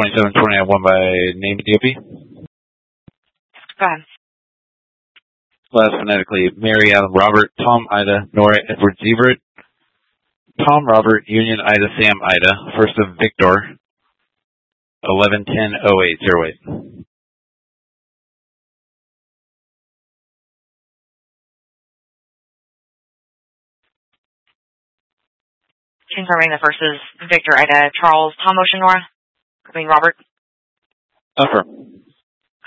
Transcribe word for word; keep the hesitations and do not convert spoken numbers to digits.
twenty-seven twenty-nine, one by name D O P. Go ahead. Last phonetically, Mary Adam Robert, Tom Ida, Nora Edward Zebert, Tom Robert, Union Ida Sam Ida, first of Victor, eleven ten oh eight oh eight. Confirming the first is Victor Ida Charles Tom Ocean Nora. I mean Robert. Affirm.